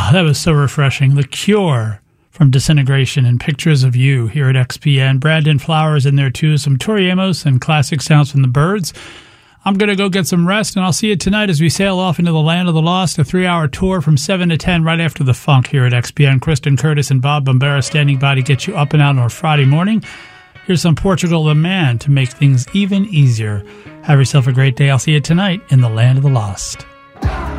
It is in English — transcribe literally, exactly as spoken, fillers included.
that was so refreshing. The Cure from Disintegration and Pictures of You here at X P N. Brandon Flowers in there too. Some Tori Amos and classic sounds from the Byrds. I'm going to go get some rest, and I'll see you tonight as we sail off into the land of the lost, a three-hour tour from seven to ten right after the funk here at X P N. Kristen Curtis and Bob Bombera standing by to get you up and out on a Friday morning. Here's some Portugal the Man to make things even easier. Have yourself a great day. I'll see you tonight in the land of the lost.